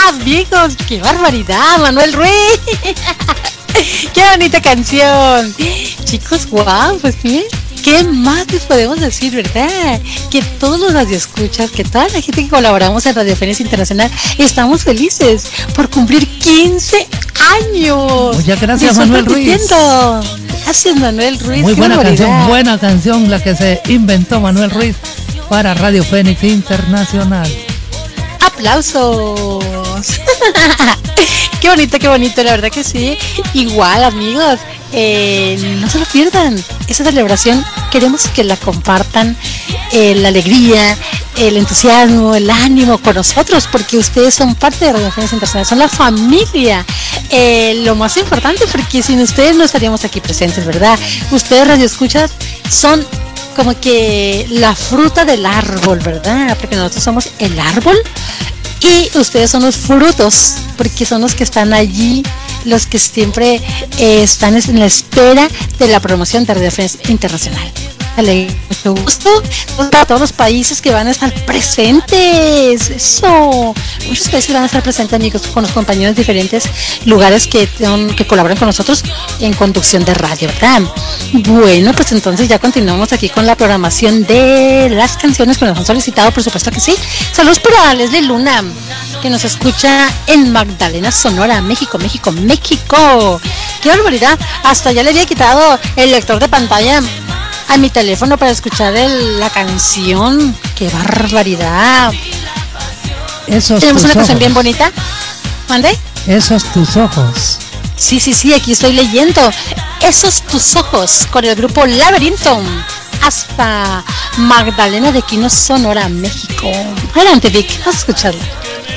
amigos, qué barbaridad, Manuel Ruiz. Qué bonita canción. Chicos, guau, pues sí. ¿Qué más les podemos decir, verdad? Que todos los radioescuchas, que toda la gente que colaboramos en Radio Fénix Internacional, estamos felices por cumplir 15 años. Muchas gracias, Manuel Ruiz. Gracias, Manuel Ruiz. Muy buena canción la que se inventó Manuel Ruiz para Radio Fénix Internacional. ¡Aplausos! Qué bonito, la verdad que sí. Igual, amigos, no se lo pierdan. Esa celebración queremos que la compartan, la alegría, el entusiasmo, el ánimo con nosotros, porque ustedes son parte de Radio Fénix Internacional, son la familia. Lo más importante, porque sin ustedes no estaríamos aquí presentes, ¿verdad? Ustedes, radioescuchas, son como que la fruta del árbol, ¿verdad? Porque nosotros somos el árbol y ustedes son los frutos, porque son los que están allí, los que siempre están en la espera de la promoción de Radio Fénix Internacional. Mucho gusto a todos los países que van a estar presentes. Eso, muchos países van a estar presentes, amigos, con los compañeros de diferentes lugares que colaboran con nosotros en conducción de radio, ¿verdad? Bueno, pues entonces ya continuamos aquí con la programación de las canciones que nos han solicitado, por supuesto que sí. Saludos para Leslie Luna, que nos escucha en Magdalena, Sonora, México. ¡Qué barbaridad! Hasta ya le había quitado el lector de pantalla a mi teléfono para escuchar la canción. ¡Qué barbaridad! Tenemos una canción bien bonita. ¿Mande? Esos tus ojos. Sí, aquí estoy leyendo. Esos tus ojos, con el grupo Laberinto, hasta Magdalena de Quino, Sonora, México. Adelante, Vic, vamos a escucharla.